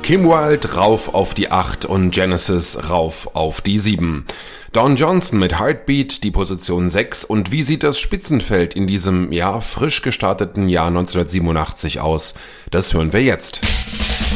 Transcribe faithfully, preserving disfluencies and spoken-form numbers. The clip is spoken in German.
Kim Wilde rauf auf die acht und Genesis rauf auf die sieben. Don Johnson mit Heartbeat die Position sechs. Und wie sieht das Spitzenfeld in diesem, ja, frisch gestarteten Jahr neunzehnhundertsiebenundachtzig aus? Das hören wir jetzt.